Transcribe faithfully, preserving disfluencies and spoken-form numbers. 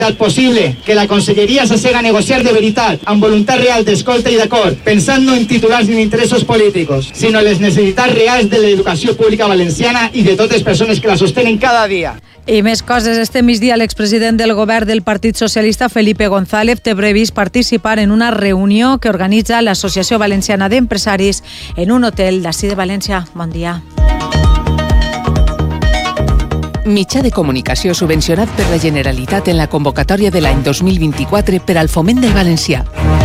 possible que la Conselleria s'assega a negociar de veritat, amb voluntat real d'escolta i d'acord, pensant no en titulars ni en interessos políticos, sinó en les necessitats reals de l'educació pública valenciana i de totes les persones que la sostenen cada dia. I més coses. Este migdia l'expresident del govern del Partit Socialista, Felipe González, té previst participar en una reunió que organitza l'Associació Valenciana d'Empresaris en un hotel d'ací de València. Bon dia. Mitjà de comunicació subvencionat per la Generalitat en la convocatòria de l'any dos mil vint-i-quatre per al foment del valencià.